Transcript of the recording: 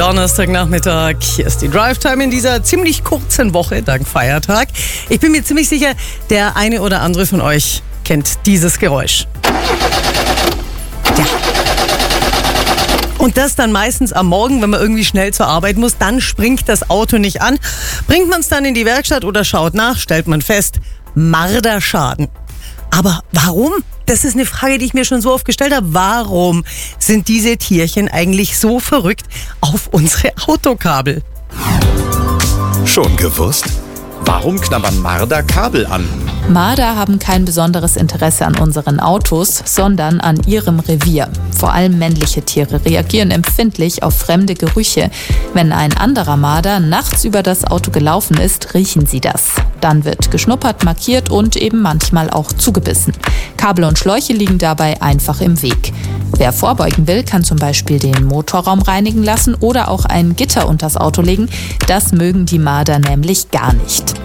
Donnerstagnachmittag. Hier ist die Drive-Time in dieser ziemlich kurzen Woche, dank Feiertag. Ich bin mir ziemlich sicher, der eine oder andere von euch kennt dieses Geräusch. Ja. Und das dann meistens am Morgen, wenn man irgendwie schnell zur Arbeit muss, dann springt das Auto nicht an. Bringt man es dann in die Werkstatt oder schaut nach, stellt man fest, Marderschaden. Aber warum? Das ist eine Frage, die ich mir schon so oft gestellt habe. Warum sind diese Tierchen eigentlich so verrückt auf unsere Autokabel? Schon gewusst? Warum knabbern Marder Kabel an? Marder haben kein besonderes Interesse an unseren Autos, sondern an ihrem Revier. Vor allem männliche Tiere reagieren empfindlich auf fremde Gerüche. Wenn ein anderer Marder nachts über das Auto gelaufen ist, riechen sie das. Dann wird geschnuppert, markiert und eben manchmal auch zugebissen. Kabel und Schläuche liegen dabei einfach im Weg. Wer vorbeugen will, kann zum Beispiel den Motorraum reinigen lassen oder auch ein Gitter unters Auto legen. Das mögen die Marder nämlich gar nicht.